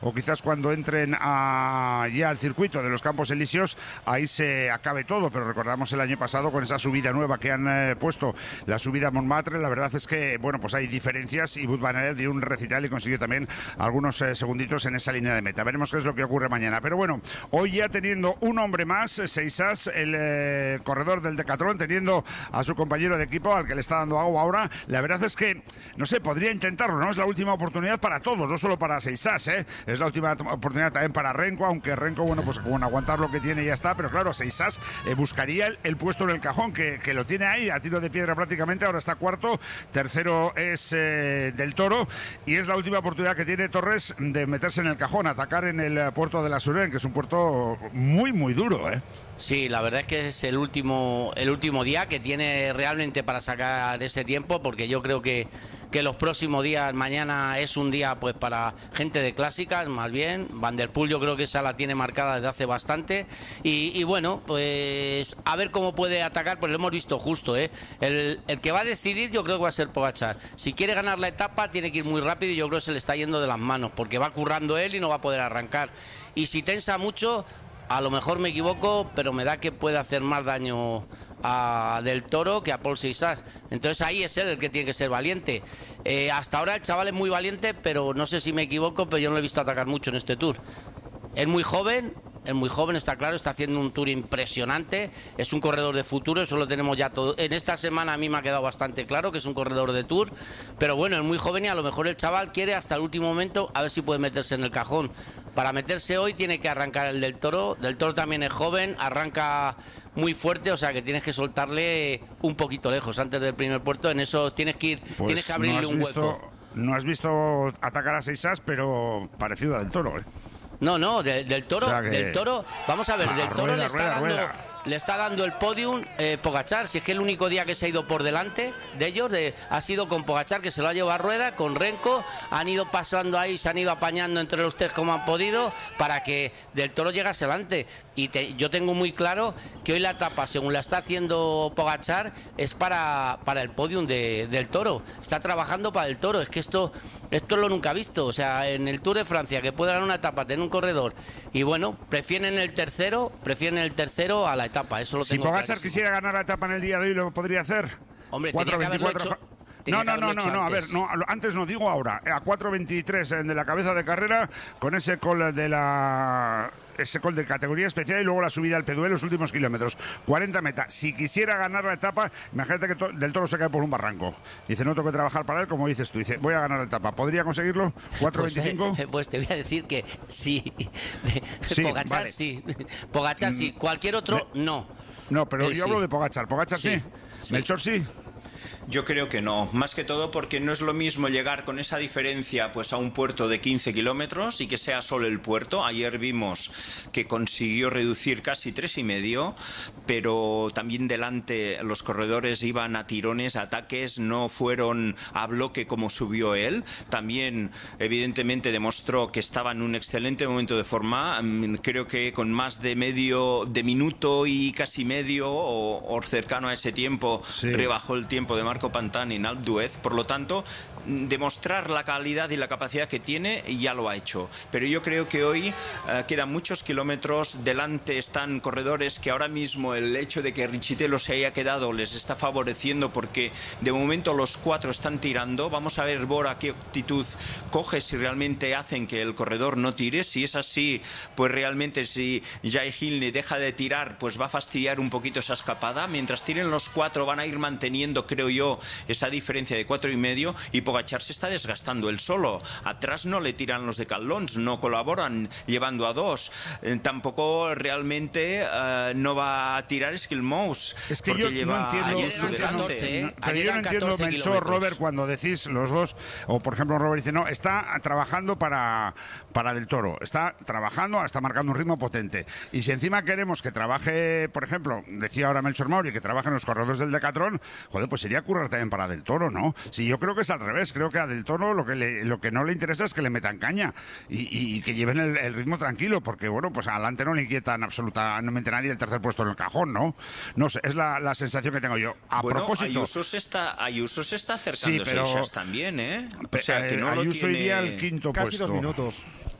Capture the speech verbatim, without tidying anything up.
o quizás cuando entren a, ya al circuito de los Campos Elíseos, ahí se acabe todo, pero recordamos el año pasado con esa subida nueva que han eh, puesto, la subida a Montmartre, la verdad es que, bueno, pues hay diferencias y Wout van Aert dio un recital y consiguió también algunos eh, segunditos en esa línea de meta. Veremos qué es lo que ocurre mañana, pero bueno, hoy ya teniendo un hombre más, Seisas, el eh, corredor del Decathlon, teniendo a su compañero de equipo, al que le está dando agua ahora, la verdad es que, no sé, podría intentarlo, ¿no? Es la última oportunidad para todos, no solo para Seisas, ¿eh? Es la última oportunidad también para Renko, aunque Renko, bueno, pues con aguantar lo que tiene ya está, pero claro, Seisas eh, buscaría el, el puesto en el cajón, que, que lo tiene ahí a tiro de piedra prácticamente, ahora está cuarto, tercero es eh, Del Toro, y es la última oportunidad que tiene Torres de meterse en el cajón, atacar en el puerto de la Suren, que es un puerto muy, muy duro, ¿eh? Sí, la verdad es que es el último, el último día que tiene realmente para sacar ese tiempo, porque yo creo que que los próximos días, mañana es un día pues para gente de clásicas, más bien. Van der Poel yo creo que esa la tiene marcada desde hace bastante. Y, y bueno, pues a ver cómo puede atacar, pues lo hemos visto justo, ¿eh? El, el que va a decidir yo creo que va a ser Pogačar. Si quiere ganar la etapa tiene que ir muy rápido y yo creo que se le está yendo de las manos, porque va currando él y no va a poder arrancar. Y si tensa mucho, a lo mejor me equivoco, pero me da que puede hacer más daño a Del Toro que a Paul Seisas. Entonces ahí es él el que tiene que ser valiente. Eh, hasta ahora el chaval es muy valiente, pero no sé si me equivoco, pero yo no lo he visto atacar mucho en este Tour. Es muy joven, es muy joven, está claro, está haciendo un Tour impresionante, es un corredor de futuro, eso lo tenemos ya todo. En esta semana a mí me ha quedado bastante claro que es un corredor de Tour, pero bueno, es muy joven y a lo mejor el chaval quiere hasta el último momento a ver si puede meterse en el cajón. Para meterse hoy tiene que arrancar el Del Toro. Del Toro también es joven, arranca muy fuerte, o sea que tienes que soltarle un poquito lejos antes del primer puerto. En eso tienes que ir, pues tienes que abrirle no un visto, hueco. No has visto atacar a Seisas, pero parecido a Del Toro, ¿eh? No, no, de, del Toro, o sea que... del Toro, vamos a ver, ah, del Toro rueda, le está rueda, dando, rueda. le está dando el podium eh, Pogačar, si es que el único día que se ha ido por delante de ellos de, ha sido con Pogačar, que se lo ha llevado a rueda, con Renko, han ido pasando ahí, se han ido apañando entre los tres como han podido para que Del Toro llegase adelante. Y te, yo tengo muy claro que hoy la etapa, según la está haciendo Pogačar, es para, para el podium de, del Toro, está trabajando para el Toro, es que esto, esto lo nunca visto, o sea, en el Tour de Francia, que puede ganar una etapa, tener un corredor, y bueno, prefieren el tercero, prefieren el tercero a la etapa, eso lo tengo. Si Pogačar clarísimo. quisiera ganar la etapa en el día de hoy, ¿lo podría hacer? Hombre, tenía que haberlo hecho... No, no, no, no, no, a ver, no, antes no, digo ahora, a cuatro veintitrés de la cabeza de carrera, con ese call de la... ese call de categoría especial y luego la subida al P D U E los últimos kilómetros, cuarenta metas. Si quisiera ganar la etapa, imagínate que to Del Toro se cae por un barranco. Dice, no tengo que trabajar para él, como dices tú. Dice, voy a ganar la etapa. ¿Podría conseguirlo? ¿cuatro veinticinco? Pues, eh, pues te voy a decir que sí. sí Pogačar vale. sí. Pogačar sí. Cualquier otro, Me... no. No, pero Él yo sí. hablo de Pogačar. ¿Pogačar sí? Sí, sí. ¿Melchor sí? Yo creo que no, más que todo porque no es lo mismo llegar con esa diferencia pues a un puerto de quince kilómetros y que sea solo el puerto. Ayer vimos que consiguió reducir casi tres y medio, pero también delante los corredores iban a tirones, a ataques, no fueron a bloque como subió él. También evidentemente demostró que estaba en un excelente momento de forma, creo que con más de medio de minuto y casi medio o, o cercano a ese tiempo, sí. Rebajó el tiempo de Marco Pantani en Alpe d'Huez, por lo tanto demostrar la calidad y la capacidad que tiene ya lo ha hecho, pero yo creo que hoy eh, quedan muchos kilómetros, delante están corredores que ahora mismo el hecho de que Richitelo se haya quedado les está favoreciendo porque de momento los cuatro están tirando. Vamos a ver Bora qué actitud coge, si realmente hacen que el corredor no tire. Si es así, pues realmente si Jai Hindley deja de tirar, pues va a fastidiar un poquito esa escapada. Mientras tiren los cuatro van a ir manteniendo, creo yo, esa diferencia de cuatro y medio, y Pogačar se está desgastando él solo. Atrás no le tiran los de Decathlon, no colaboran llevando a dos. Eh, tampoco realmente eh, no va a tirar Skillmouse. Es que yo no entiendo, Ayuso no catorce, no, ¿eh? pero yo no entiendo, Melchor, Robert, cuando decís los dos, o por ejemplo Robert dice, no, está trabajando para, para Del Toro, está trabajando, está marcando un ritmo potente. Y si encima queremos que trabaje, por ejemplo, decía ahora Melchor Mauri, que trabaje en los corredores del Decathlon, joder, pues sería currar también para Del Toro, ¿no? Si yo creo que es al revés, creo que a Del Toro lo que, le, lo que no le interesa es que le metan caña y, y, y que lleven el, el ritmo tranquilo, porque bueno, pues adelante no le inquietan absolutamente nadie el tercer puesto en el cajón, ¿no? No sé, es la, la sensación que tengo yo. A bueno, propósito... Ayuso se está, Ayuso se está acercando, sí, pero, a Seisas también, ¿eh? O sea, que no Ayuso lo tiene... iría al quinto Casi puesto. dos minutos.